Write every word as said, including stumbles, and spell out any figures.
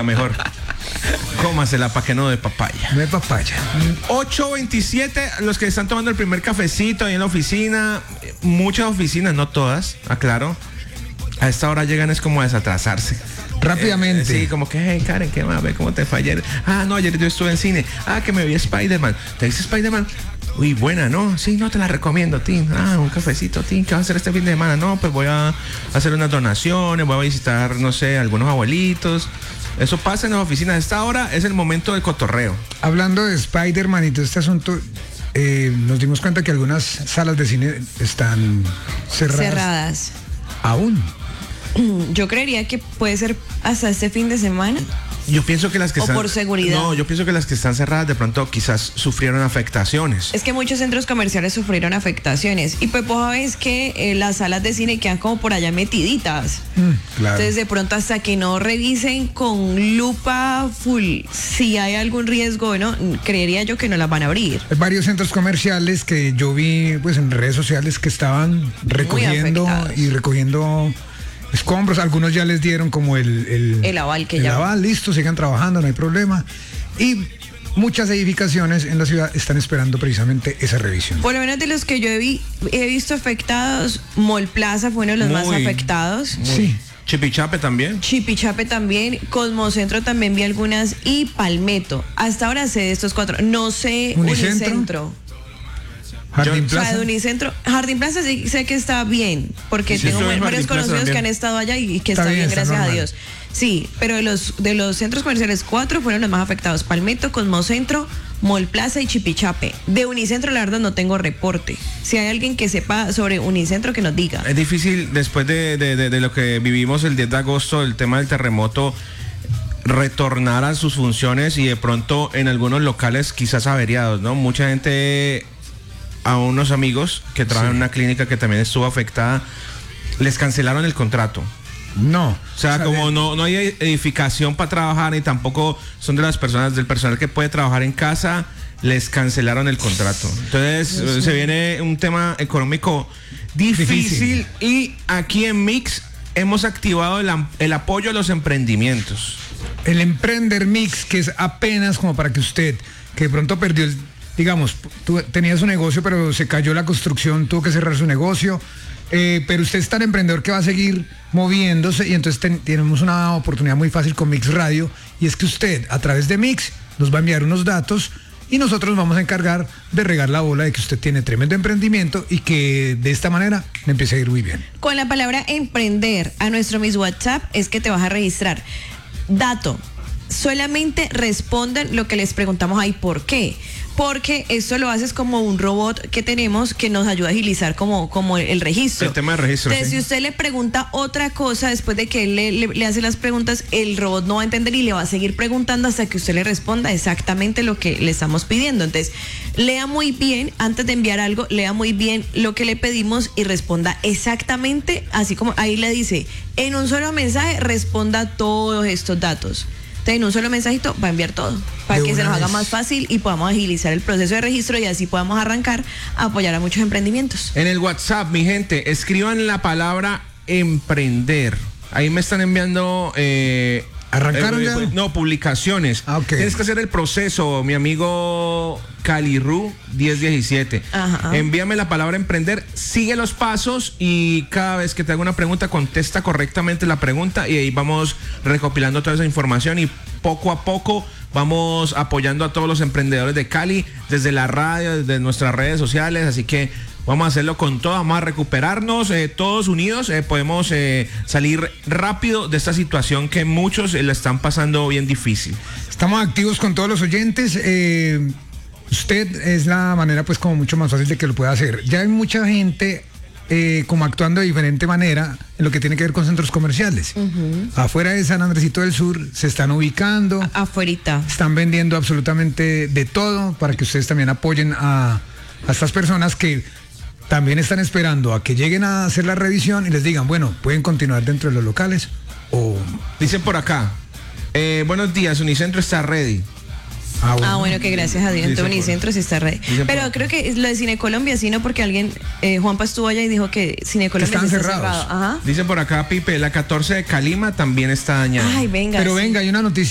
papaya, mejor. Cómasela para que no de papaya. No de papaya. ocho veintisiete, los que están tomando el primer cafecito ahí en la oficina. Muchas oficinas, no todas, aclaro. A esta hora llegan es como a desatrasarse. Rápidamente. Eh, sí, como que, hey, Karen, ¿qué más? Ve cómo te fue ayer. Ah, no, ayer yo estuve en cine. Ah, que me vi Spider-Man. ¿Te viste Spider-Man? Uy, buena, ¿no? Sí, no, te la recomiendo, Tim. Ah, un cafecito, Tim. ¿Qué vas a hacer este fin de semana? No, pues voy a hacer unas donaciones, voy a visitar, no sé, algunos abuelitos. Eso pasa en las oficinas. A esta hora es el momento del cotorreo. Hablando de Spider-Man y todo este asunto, eh, nos dimos cuenta que algunas salas de cine están cerradas. Cerradas. Aún. Yo creería que puede ser hasta este fin de semana. Yo pienso que las que o están... por seguridad. No, yo pienso que las que están cerradas de pronto quizás sufrieron afectaciones. Es que muchos centros comerciales sufrieron afectaciones. Y pues vos sabés que eh, las salas de cine quedan como por allá metiditas. Mm, claro. Entonces de pronto hasta que no revisen con lupa full si hay algún riesgo, ¿no? Creería yo que no las van a abrir. Hay varios centros comerciales que yo vi pues en redes sociales que estaban recogiendo y recogiendo escombros. Algunos ya les dieron como el el, el aval que el ya aval, listo, sigan trabajando, no hay problema. Y muchas edificaciones en la ciudad están esperando precisamente esa revisión. Por lo menos de los que yo he, vi, he visto afectados, Mall Plaza fue uno de los Muy, más afectados. Muy. Sí. Chipichape también. Chipichape también, Cosmocentro también vi algunas y Palmetto. Hasta ahora sé de estos cuatro. No sé Unicentro. Unicentro. Jardín O sea, Plaza. de Unicentro. Jardín Plaza sí sé que está bien, porque Sí, tengo estuve en varios Jardín Plaza conocidos también. que han estado allá y que Está está, bien, bien, está gracias normal. a Dios. Sí, pero de los de los centros comerciales, cuatro fueron los más afectados: Palmetto, Cosmocentro, Mall Plaza y Chipichape. De Unicentro, la verdad, no tengo reporte. Si hay alguien que sepa sobre Unicentro, que nos diga. Es difícil, después de, de, de, de lo que vivimos el diez de agosto, el tema del terremoto, retornar a sus funciones y de pronto en algunos locales quizás averiados, ¿no? Mucha gente, a unos amigos que trabajan Sí. en una clínica que también estuvo afectada, les cancelaron el contrato. No. O sea, como no, no hay edificación para trabajar y tampoco son de las personas, del personal que puede trabajar en casa, les cancelaron el contrato. Entonces sí. se viene un tema económico difícil, difícil. Y aquí en Mix hemos activado el, el apoyo a los emprendimientos. El Emprender Mix, que es apenas como para que usted, que de pronto perdió el, digamos, tú tenías un negocio pero se cayó la construcción, tuvo que cerrar su negocio. Eh, pero usted es tan emprendedor que va a seguir moviéndose y entonces ten, tenemos una oportunidad muy fácil con Mix Radio, y es que usted a través de Mix nos va a enviar unos datos y nosotros nos vamos a encargar de regar la bola de que usted tiene tremendo emprendimiento y que de esta manera le empiece a ir muy bien. Con la palabra emprender a nuestro Miss WhatsApp es que te vas a registrar. Dato, solamente respondan lo que les preguntamos ahí. ¿Por qué? Porque esto lo haces como un robot que tenemos que nos ayuda a agilizar como, como el registro. El tema de registro. Entonces, sí. si usted le pregunta otra cosa después de que él le, le, le hace las preguntas, el robot no va a entender y le va a seguir preguntando hasta que usted le responda exactamente lo que le estamos pidiendo. Entonces, lea muy bien, antes de enviar algo, lea muy bien lo que le pedimos y responda exactamente, así como ahí le dice, en un solo mensaje responda todos estos datos. Entonces, en un solo mensajito va a enviar todo para de que se nos haga vez. más fácil y podamos agilizar el proceso de registro y así podamos arrancar a apoyar a muchos emprendimientos. En el WhatsApp, mi gente, escriban la palabra emprender. Ahí me están enviando... Eh, ¿Arrancaron eh, ya? eh, no, publicaciones. Ah, ok. Tienes que hacer el proceso, mi amigo Calirru diez diecisiete. Ajá. Envíame la palabra emprender, sigue los pasos y cada vez que te haga una pregunta, contesta correctamente la pregunta y ahí vamos recopilando toda esa información y poco a poco vamos apoyando a todos los emprendedores de Cali desde la radio, desde nuestras redes sociales, así que vamos a hacerlo con todo, vamos a recuperarnos eh, todos unidos, eh, podemos eh, salir rápido de esta situación que muchos eh, la están pasando bien difícil. Estamos activos con todos los oyentes. Eh, usted es la manera pues como mucho más fácil de que lo pueda hacer. Ya hay mucha gente eh, como actuando de diferente manera en lo que tiene que ver con centros comerciales. Uh-huh. Afuera de San Andresito del Sur se están ubicando. A- afuerita. Están vendiendo absolutamente de todo para que ustedes también apoyen a, a estas personas que también están esperando a que lleguen a hacer la revisión y les digan, bueno, pueden continuar dentro de los locales o... Dicen por acá, eh, buenos días, Unicentro está ready. Ah, bueno, ah, bueno que gracias a Dios. Dice Entonces, Unicentro sí está ready. Pero por... creo que lo de Cine Colombia, sí, no, porque alguien, eh, Juanpa estuvo allá y dijo que Cine Colombia están está cerrados. cerrado. Ajá. Dicen por acá, Pipe, la catorce de Calima también está dañada. Ay, venga. Pero sí. venga, hay una noticia.